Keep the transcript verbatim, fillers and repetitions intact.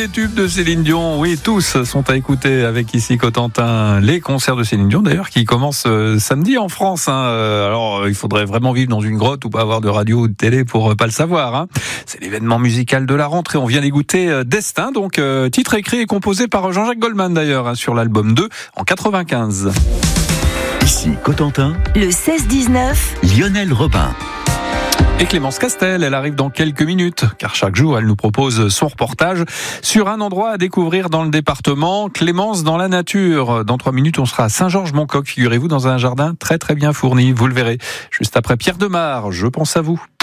les tubes de Céline Dion, oui, tous sont à écouter avec ici Cotentin. Les concerts de Céline Dion, d'ailleurs, qui commencent euh, samedi en France. Hein. Alors, euh, il faudrait vraiment vivre dans une grotte ou pas avoir de radio ou de télé pour euh, pas le savoir. Hein. C'est l'événement musical de la rentrée. On vient d'écouter euh, Destin, donc euh, titre écrit et composé par Jean-Jacques Goldman, d'ailleurs, hein, sur l'album deux en quatre-vingt-quinze. Ici Cotentin, le seize dix-neuf, Lionel Robin. Et Clémence Castel, elle arrive dans quelques minutes, car chaque jour, elle nous propose son reportage sur un endroit à découvrir dans le département, Clémence dans la nature. Dans trois minutes, on sera à Saint-Georges-Moncoq, figurez-vous, dans un jardin très très bien fourni, vous le verrez. Juste après Pierre Demar, je pense à vous.